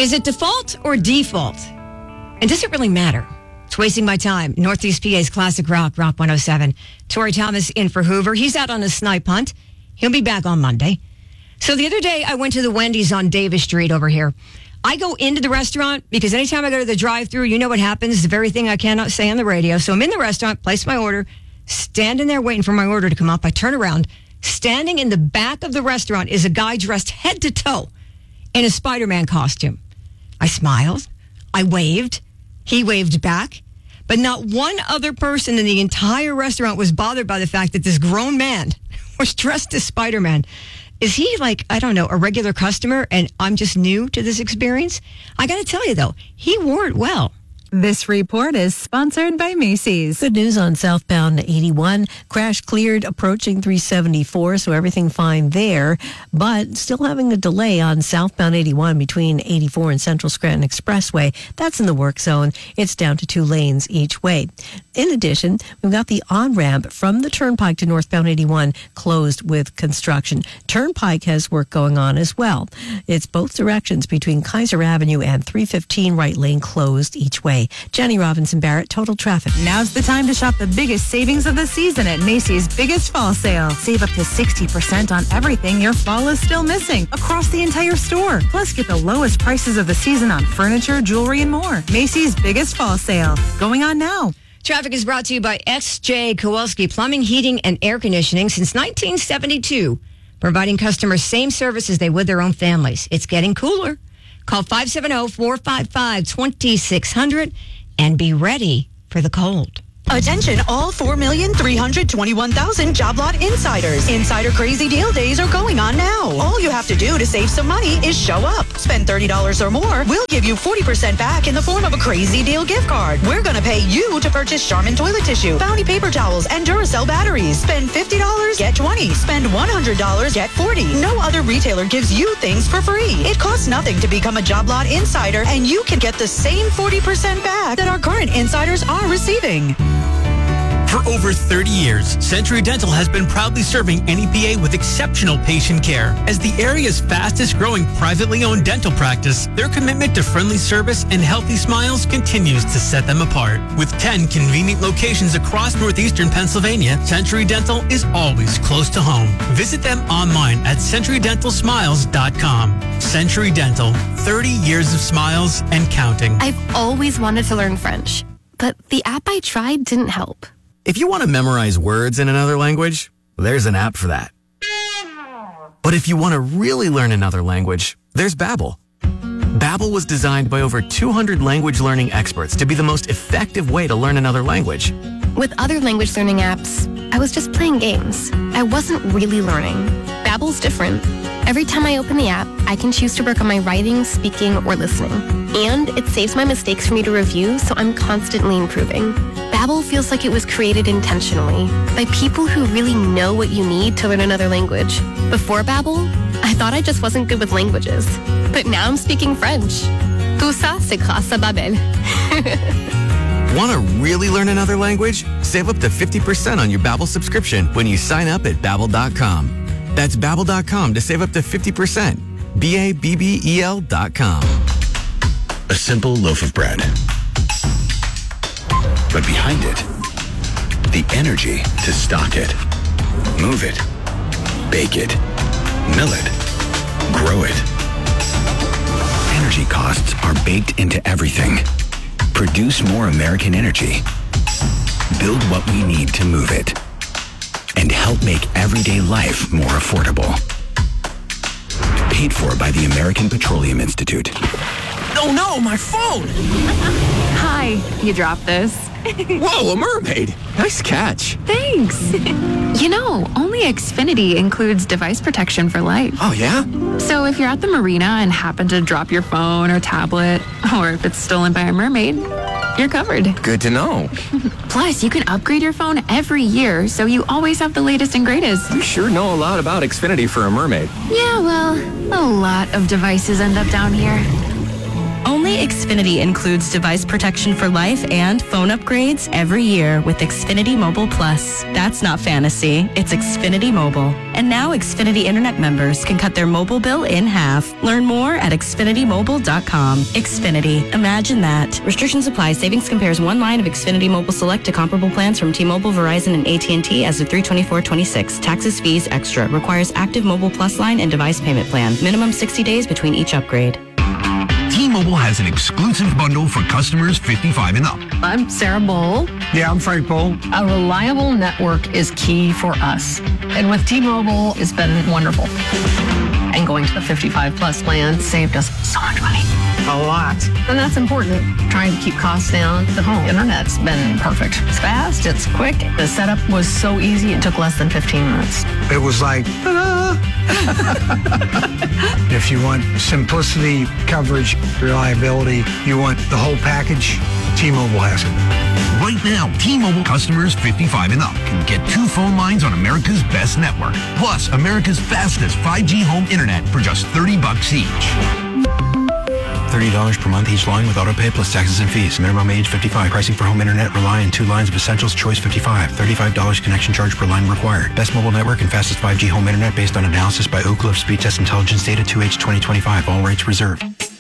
Is it default or default? And does it really matter? It's wasting my time. Northeast PA's Classic Rock 107. Tori Thomas in for Hoover. He's out on a snipe hunt. He'll be back on Monday. So the other day, I went to the Wendy's on Davis Street over here. I go into the restaurant because anytime I go to the drive-thru, you know what happens. The very thing I cannot say on the radio. So I'm in the restaurant, place my order, standing there waiting for my order to come up. I turn around. Standing in the back of the restaurant is a guy dressed head to toe in a Spider-Man costume. I smiled. I waved. He waved back. But not one other person in the entire restaurant was bothered by the fact that this grown man was dressed as Spider-Man. Is he like, I don't know, a regular customer and I'm just new to this experience? I got to tell you, though, he wore it well. This report is sponsored by Macy's. Good news on southbound 81. Crash cleared approaching 374, so everything fine there. But still having a delay on southbound 81 between 84 and Central Scranton Expressway. That's in the work zone. It's down to 2 lanes each way. In addition, we've got the on-ramp from the Turnpike to northbound 81 closed with construction. Turnpike has work going on as well. It's both directions between Kaiser Avenue and 315 right lane closed each way. Jenny Robinson Barrett, Total Traffic. Now's the time to shop the biggest savings of the season at Macy's biggest fall sale. Save up to 60% on everything your fall is still missing across the entire store. Plus, get the lowest prices of the season on furniture, jewelry, and more. Macy's biggest fall sale. Going on now. Traffic is brought to you by S.J. Kowalski Plumbing, Heating, and Air Conditioning since 1972, providing customers same service as they would their own families. It's getting cooler. Call 570-455-2600 and be ready for the cold. Attention, all 4,321,000 job lot insiders. Insider Crazy Deal Days are going on now. All you have to do to save some money is show up. Spend $30 or more. We'll give you 40% back in the form of a Crazy Deal gift card. We're going to pay you to purchase Charmin toilet tissue, Bounty paper towels, and Duracell batteries. Spend $50, get 20. Spend $100, get 40. No other retailer gives you things for free. It costs nothing to become a job lot insider, and you can get the same 40% back that our current insiders are receiving. For over 30 years, Century Dental has been proudly serving NEPA with exceptional patient care. As the area's fastest growing privately owned dental practice, their commitment to friendly service and healthy smiles continues to set them apart. With 10 convenient locations across northeastern Pennsylvania, Century Dental is always close to home. Visit them online at CenturyDentalSmiles.com. Century Dental, 30 years of smiles and counting. I've always wanted to learn French, but the app I tried didn't help. If you want to memorize words in another language, there's an app for that. But if you want to really learn another language, there's Babbel. Babbel was designed by over 200 language learning experts to be the most effective way to learn another language. With other language learning apps, I was just playing games. I wasn't really learning. Babbel's different. Every time I open the app, I can choose to work on my writing, speaking, or listening. And it saves my mistakes for me to review, so I'm constantly improving. Babbel feels like it was created intentionally by people who really know what you need to learn another language. Before Babbel, I thought I just wasn't good with languages. But now I'm speaking French. Tout ça, c'est grâce à Babbel. Want to really learn another language? Save up to 50% on your Babbel subscription when you sign up at Babbel.com. That's Babbel.com to save up to 50%. Babbel.com. A simple loaf of bread. But behind it, the energy to stock it, move it, bake it, mill it, grow it. Energy costs are baked into everything. Produce more American energy. Build what we need to move it. And help make everyday life more affordable. Paid for by the American Petroleum Institute. Oh no, my phone! Hi, you dropped this. Whoa, a mermaid! Nice catch. Thanks. You know, only Xfinity includes device protection for life. Oh, yeah? So if you're at the marina and happen to drop your phone or tablet, or if it's stolen by a mermaid, you're covered. Good to know. Plus, you can upgrade your phone every year, so you always have the latest and greatest. You sure know a lot about Xfinity for a mermaid. Yeah, well, a lot of devices end up down here. Only Only Xfinity includes device protection for life and phone upgrades every year with Xfinity Mobile Plus. That's not fantasy, it's Xfinity Mobile. And now Xfinity Internet members can cut their mobile bill in half. Learn more at xfinitymobile.com. Xfinity, imagine that. Restrictions apply. Savings compares one line of Xfinity Mobile Select to comparable plans from T-Mobile, Verizon, and AT&T as of 3/24/26. Taxes, fees, extra. Requires active Mobile Plus line and device payment plan. Minimum 60 days between each upgrade. T-Mobile has an exclusive bundle for customers 55 and up. I'm Sarah Bowl. Yeah, I'm Frank Bowl. A reliable network is key for us. And with T-Mobile, it's been wonderful. And going to the 55 plus plan saved us so much money. A lot. And that's important. Trying to keep costs down. The home internet's been perfect. It's fast, it's quick. The setup was so easy, it took less than 15 minutes. It was like, ta-da! If you want simplicity, coverage, reliability, you want the whole package, T-Mobile has it. Right now, T-Mobile customers 55 and up can get 2 phone lines on America's best network. Plus, America's fastest 5G home internet for just $30 each. $30 per month each line with autopay plus taxes and fees. Minimum age 55. Pricing for home internet rely on 2 lines of Essentials Choice 55. $35 connection charge per line required. Best mobile network and fastest 5G home internet based on analysis by Ookla of Speed Test Intelligence Data 2H 2025. All rates reserved.